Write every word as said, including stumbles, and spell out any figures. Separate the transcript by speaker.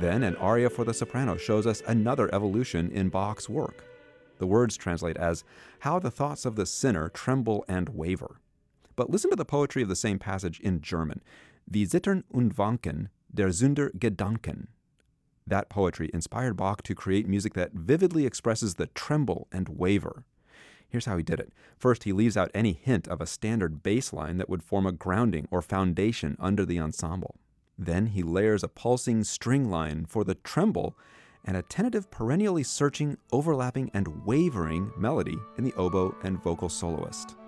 Speaker 1: Then an aria for the soprano shows us another evolution in Bach's work. The words translate as, "How the thoughts of the sinner tremble and waver." But listen to the poetry of the same passage in German. Wie zittern und wanken der Sünder Gedanken. That poetry inspired Bach to create music that vividly expresses the tremble and waver. Here's how he did it. First, he leaves out any hint of a standard bass line that would form a grounding or foundation under the ensemble. Then he layers a pulsing string line for the tremble and a tentative, perennially searching, overlapping, and wavering melody in the oboe and vocal soloist.